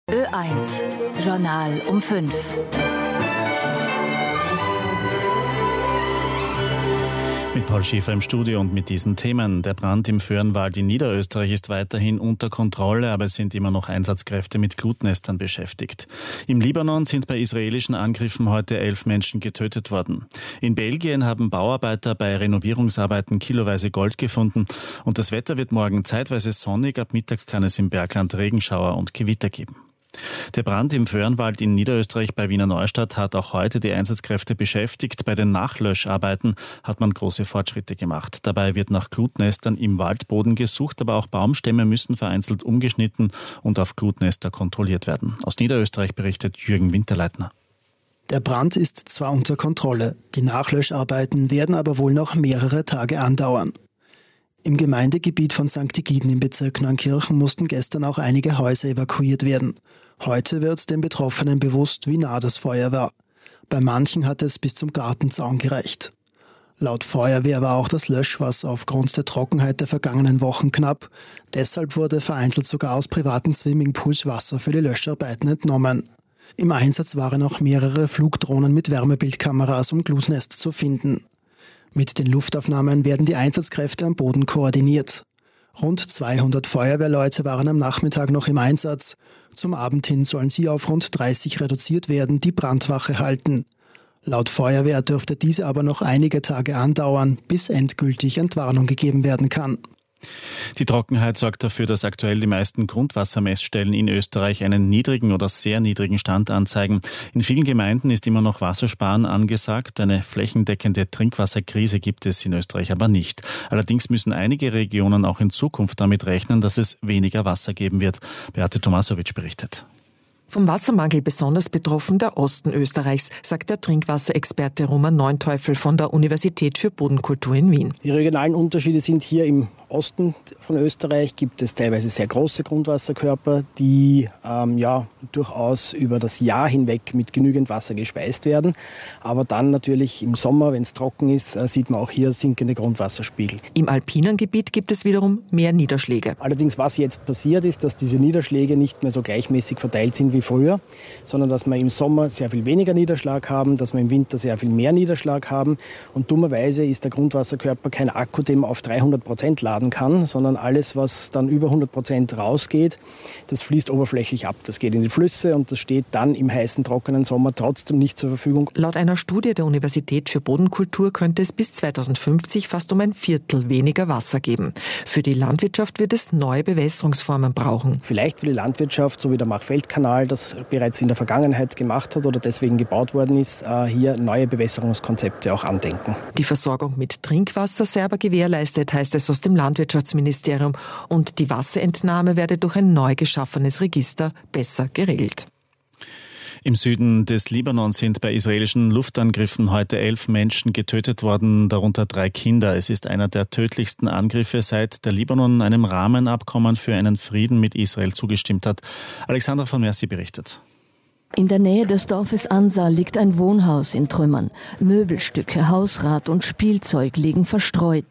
Ö1 Journal um 5. Mit Paul Schäfer im Studio und mit diesen Themen. Der Brand im Föhrenwald in Niederösterreich ist weiterhin unter Kontrolle, aber es sind immer noch Einsatzkräfte mit Glutnestern beschäftigt. Im Libanon sind bei israelischen Angriffen heute 11 Menschen getötet worden. In Belgien haben Bauarbeiter bei Renovierungsarbeiten kiloweise Gold gefunden und das Wetter wird morgen zeitweise sonnig. Ab Mittag kann es im Bergland Regenschauer und Gewitter geben. Der Brand im Föhrenwald in Niederösterreich bei Wiener Neustadt hat auch heute die Einsatzkräfte beschäftigt. Bei den Nachlöscharbeiten hat man große Fortschritte gemacht. Dabei wird nach Glutnestern im Waldboden gesucht, aber auch Baumstämme müssen vereinzelt umgeschnitten und auf Glutnester kontrolliert werden. Aus Niederösterreich berichtet Jürgen Winterleitner. Der Brand ist zwar unter Kontrolle, die Nachlöscharbeiten werden aber wohl noch mehrere Tage andauern. Im Gemeindegebiet von St. Egiden im Bezirk Neunkirchen mussten gestern auch einige Häuser evakuiert werden. Heute wird den Betroffenen bewusst, wie nah das Feuer war. Bei manchen hat es bis zum Gartenzaun gereicht. Laut Feuerwehr war auch das Löschwasser aufgrund der Trockenheit der vergangenen Wochen knapp. Deshalb wurde vereinzelt sogar aus privaten Swimmingpools Wasser für die Löscharbeiten entnommen. Im Einsatz waren auch mehrere Flugdrohnen mit Wärmebildkameras, um Glutnester zu finden. Mit den Luftaufnahmen werden die Einsatzkräfte am Boden koordiniert. Rund 200 Feuerwehrleute waren am Nachmittag noch im Einsatz. Zum Abend hin sollen sie auf rund 30 reduziert werden, die Brandwache halten. Laut Feuerwehr dürfte diese aber noch einige Tage andauern, bis endgültig Entwarnung gegeben werden kann. Die Trockenheit sorgt dafür, dass aktuell die meisten Grundwassermessstellen in Österreich einen niedrigen oder sehr niedrigen Stand anzeigen. In vielen Gemeinden ist immer noch Wassersparen angesagt. Eine flächendeckende Trinkwasserkrise gibt es in Österreich aber nicht. Allerdings müssen einige Regionen auch in Zukunft damit rechnen, dass es weniger Wasser geben wird. Beate Tomasowitsch berichtet. Vom Wassermangel besonders betroffen der Osten Österreichs, sagt der Trinkwasserexperte Roman Neunteufel von der Universität für Bodenkultur in Wien. Die regionalen Unterschiede sind hier im Osten von Österreich gibt es teilweise sehr große Grundwasserkörper, die durchaus über das Jahr hinweg mit genügend Wasser gespeist werden. Aber dann natürlich im Sommer, wenn es trocken ist, sieht man auch hier sinkende Grundwasserspiegel. Im alpinen Gebiet gibt es wiederum mehr Niederschläge. Allerdings, was jetzt passiert ist, dass diese Niederschläge nicht mehr so gleichmäßig verteilt sind wie früher, sondern dass wir im Sommer sehr viel weniger Niederschlag haben, dass wir im Winter sehr viel mehr Niederschlag haben. Und dummerweise ist der Grundwasserkörper kein Akku, den man auf 300% laden kann, sondern alles, was dann über 100% rausgeht, das fließt oberflächlich ab. Das geht in die Flüsse und das steht dann im heißen, trockenen Sommer trotzdem nicht zur Verfügung. Laut einer Studie der Universität für Bodenkultur könnte es bis 2050 fast um ein Viertel weniger Wasser geben. Für die Landwirtschaft wird es neue Bewässerungsformen brauchen. Vielleicht für die Landwirtschaft, so wie der Machfeldkanal das bereits in der Vergangenheit gemacht hat oder deswegen gebaut worden ist, hier neue Bewässerungskonzepte auch andenken. Die Versorgung mit Trinkwasser sei aber gewährleistet, heißt es aus dem Landwirtschaftsministerium, und die Wasserentnahme werde durch ein neu geschaffenes Register besser geregelt. Im Süden des Libanon sind bei israelischen Luftangriffen heute 11 Menschen getötet worden, darunter 3 Kinder. Es ist einer der tödlichsten Angriffe, seit der Libanon einem Rahmenabkommen für einen Frieden mit Israel zugestimmt hat. Alexandra von Mercy berichtet. In der Nähe des Dorfes Ansa liegt ein Wohnhaus in Trümmern. Möbelstücke, Hausrat und Spielzeug liegen verstreut.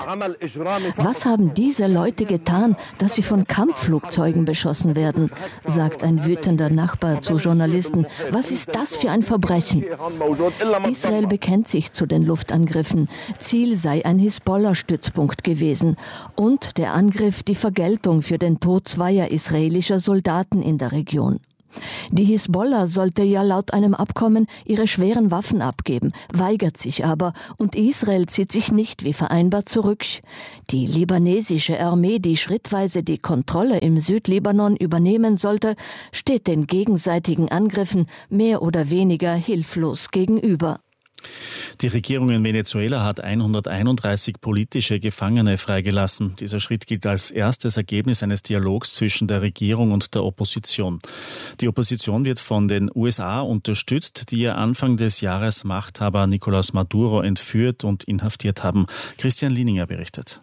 Was haben diese Leute getan, dass sie von Kampfflugzeugen beschossen werden, sagt ein wütender Nachbar zu Journalisten. Was ist das für ein Verbrechen? Israel bekennt sich zu den Luftangriffen. Ziel sei ein Hisbollah-Stützpunkt gewesen und der Angriff die Vergeltung für den Tod 2 israelischer Soldaten in der Region. Die Hisbollah sollte ja laut einem Abkommen ihre schweren Waffen abgeben, weigert sich aber und Israel zieht sich nicht wie vereinbart zurück. Die libanesische Armee, die schrittweise die Kontrolle im Südlibanon übernehmen sollte, steht den gegenseitigen Angriffen mehr oder weniger hilflos gegenüber. Die Regierung in Venezuela hat 131 politische Gefangene freigelassen. Dieser Schritt gilt als erstes Ergebnis eines Dialogs zwischen der Regierung und der Opposition. Die Opposition wird von den USA unterstützt, die ja Anfang des Jahres Machthaber Nicolás Maduro entführt und inhaftiert haben. Christian Lieninger berichtet.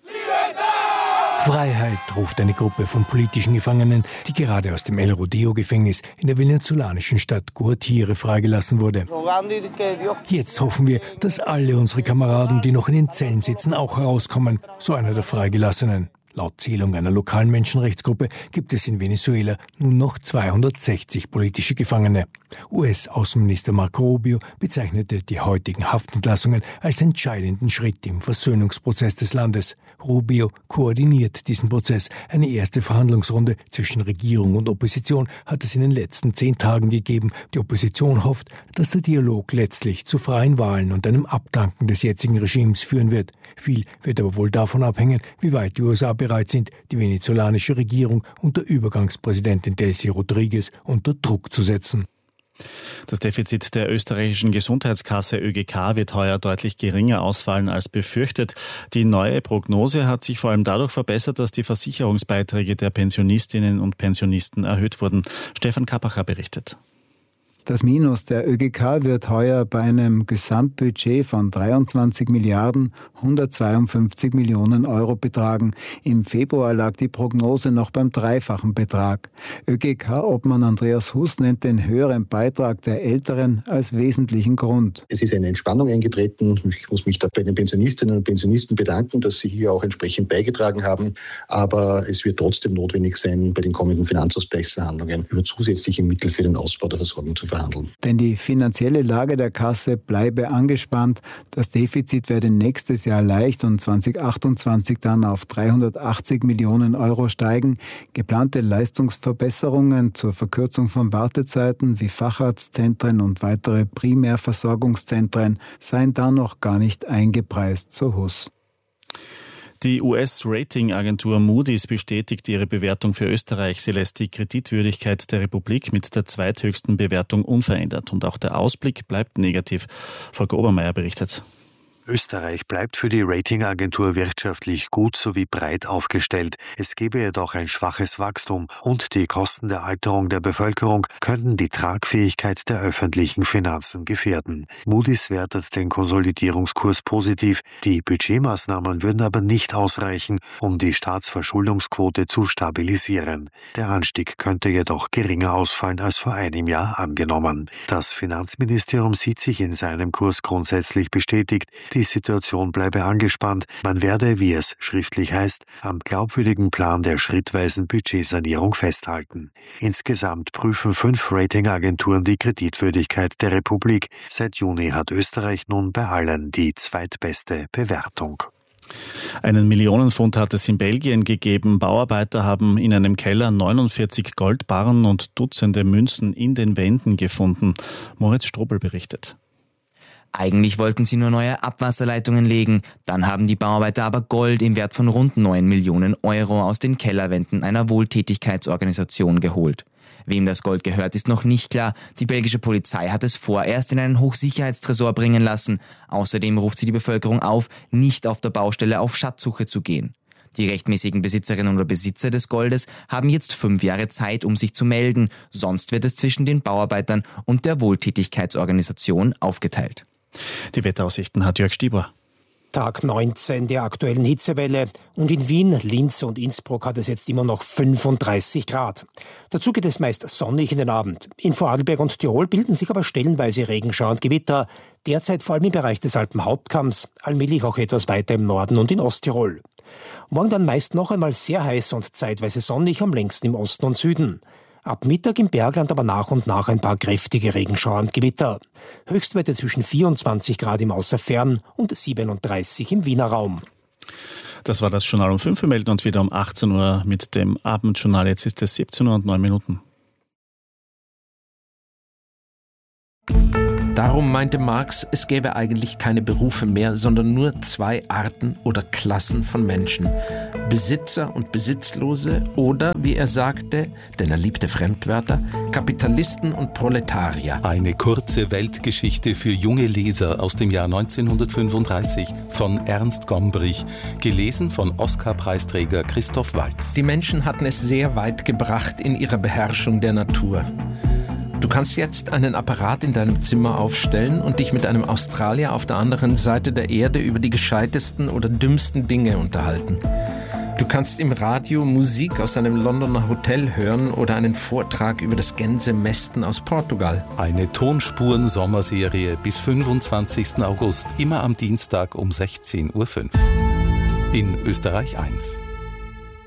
Freiheit, ruft eine Gruppe von politischen Gefangenen, die gerade aus dem El Rodeo-Gefängnis in der venezolanischen Stadt Guatire freigelassen wurde. Jetzt hoffen wir, dass alle unsere Kameraden, die noch in den Zellen sitzen, auch herauskommen, so einer der Freigelassenen. Laut Zählung einer lokalen Menschenrechtsgruppe gibt es in Venezuela nun noch 260 politische Gefangene. US-Außenminister Marco Rubio bezeichnete die heutigen Haftentlassungen als entscheidenden Schritt im Versöhnungsprozess des Landes. Rubio koordiniert diesen Prozess. Eine erste Verhandlungsrunde zwischen Regierung und Opposition hat es in den letzten 10 Tagen gegeben. Die Opposition hofft, dass der Dialog letztlich zu freien Wahlen und einem Abdanken des jetzigen Regimes führen wird. Viel wird aber wohl davon abhängen, wie weit die USA bereit sind, die venezolanische Regierung unter Übergangspräsidentin Delcy Rodriguez unter Druck zu setzen. Das Defizit der österreichischen Gesundheitskasse ÖGK wird heuer deutlich geringer ausfallen als befürchtet. Die neue Prognose hat sich vor allem dadurch verbessert, dass die Versicherungsbeiträge der Pensionistinnen und Pensionisten erhöht wurden. Stefan Kappacher berichtet. Das Minus der ÖGK wird heuer bei einem Gesamtbudget von 23 Milliarden 152 Millionen Euro betragen. Im Februar lag die Prognose noch beim dreifachen Betrag. ÖGK-Obmann Andreas Huss nennt den höheren Beitrag der Älteren als wesentlichen Grund. Es ist eine Entspannung eingetreten. Ich muss mich da bei den Pensionistinnen und Pensionisten bedanken, dass sie hier auch entsprechend beigetragen haben. Aber es wird trotzdem notwendig sein, bei den kommenden Finanzausgleichsverhandlungen über zusätzliche Mittel für den Ausbau der Versorgung zu verhandeln. Denn die finanzielle Lage der Kasse bleibe angespannt. Das Defizit werde nächstes Jahr leicht und 2028 dann auf 380 Millionen Euro steigen. Geplante Leistungsverbesserungen zur Verkürzung von Wartezeiten wie Facharztzentren und weitere Primärversorgungszentren seien da noch gar nicht eingepreist, so Huss. Die US-Ratingagentur Moody's bestätigt ihre Bewertung für Österreich. Sie lässt die Kreditwürdigkeit der Republik mit der zweithöchsten Bewertung unverändert. Und auch der Ausblick bleibt negativ. Volker Obermeier berichtet. Österreich bleibt für die Ratingagentur wirtschaftlich gut sowie breit aufgestellt. Es gebe jedoch ein schwaches Wachstum und die Kosten der Alterung der Bevölkerung könnten die Tragfähigkeit der öffentlichen Finanzen gefährden. Moody's wertet den Konsolidierungskurs positiv. Die Budgetmaßnahmen würden aber nicht ausreichen, um die Staatsverschuldungsquote zu stabilisieren. Der Anstieg könnte jedoch geringer ausfallen als vor einem Jahr angenommen. Das Finanzministerium sieht sich in seinem Kurs grundsätzlich bestätigt. Die Situation bleibe angespannt. Man werde, wie es schriftlich heißt, am glaubwürdigen Plan der schrittweisen Budgetsanierung festhalten. Insgesamt prüfen 5 Ratingagenturen die Kreditwürdigkeit der Republik. Seit Juni hat Österreich nun bei allen die zweitbeste Bewertung. Einen Millionenfund hat es in Belgien gegeben. Bauarbeiter haben in einem Keller 49 Goldbarren und Dutzende Münzen in den Wänden gefunden. Moritz Strobel berichtet. Eigentlich wollten sie nur neue Abwasserleitungen legen, dann haben die Bauarbeiter aber Gold im Wert von rund 9 Millionen Euro aus den Kellerwänden einer Wohltätigkeitsorganisation geholt. Wem das Gold gehört, ist noch nicht klar. Die belgische Polizei hat es vorerst in einen Hochsicherheitstresor bringen lassen. Außerdem ruft sie die Bevölkerung auf, nicht auf der Baustelle auf Schatzsuche zu gehen. Die rechtmäßigen Besitzerinnen oder Besitzer des Goldes haben jetzt 5 Jahre Zeit, um sich zu melden. Sonst wird es zwischen den Bauarbeitern und der Wohltätigkeitsorganisation aufgeteilt. Die Wetteraussichten hat Jörg Stieber. Tag 19 der aktuellen Hitzewelle und in Wien, Linz und Innsbruck hat es jetzt immer noch 35 Grad. Dazu geht es meist sonnig in den Abend. In Vorarlberg und Tirol bilden sich aber stellenweise Regenschauer und Gewitter, derzeit vor allem im Bereich des Alpenhauptkamms, allmählich auch etwas weiter im Norden und in Osttirol. Morgen dann meist noch einmal sehr heiß und zeitweise sonnig, am längsten im Osten und Süden. Ab Mittag im Bergland aber nach und nach ein paar kräftige Regenschauer und Gewitter. Höchstwerte zwischen 24 Grad im Außerfern und 37 im Wiener Raum. Das war das Journal um 5 Uhr. Wir melden uns wieder um 18 Uhr mit dem Abendjournal. Jetzt ist es 17 Uhr und 9 Minuten. Darum meinte Marx, es gäbe eigentlich keine Berufe mehr, sondern nur 2 Arten oder Klassen von Menschen. Besitzer und Besitzlose oder, wie er sagte, denn er liebte Fremdwörter, Kapitalisten und Proletarier. Eine kurze Weltgeschichte für junge Leser aus dem Jahr 1935 von Ernst Gombrich, gelesen von Oscar-Preisträger Christoph Waltz. Die Menschen hatten es sehr weit gebracht in ihrer Beherrschung der Natur. Du kannst jetzt einen Apparat in deinem Zimmer aufstellen und dich mit einem Australier auf der anderen Seite der Erde über die gescheitesten oder dümmsten Dinge unterhalten. Du kannst im Radio Musik aus einem Londoner Hotel hören oder einen Vortrag über das Gänsemästen aus Portugal. Eine Tonspuren-Sommerserie bis 25. August, immer am Dienstag um 16.05 Uhr. In Österreich 1.